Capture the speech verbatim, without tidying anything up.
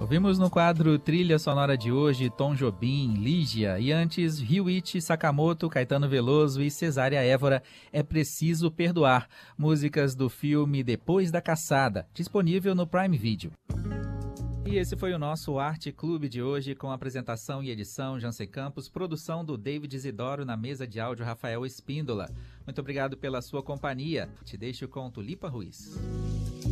Ouvimos no quadro Trilha Sonora de hoje Tom Jobim, Lígia, e antes Ryuichi Sakamoto, Caetano Veloso e Cesária Évora, É Preciso Perdoar, músicas do filme Depois da Caçada, disponível no Prime Video. E esse foi o nosso Arte Clube de hoje, com apresentação e edição Jansen Campos, produção do David Isidoro, na mesa de áudio Rafael Espíndola. Muito obrigado pela sua companhia. Te deixo com Tulipa Ruiz.